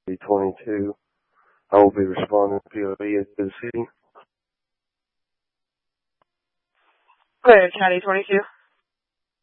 B-22. I will be responding to POV at the scene. Clear, County 22.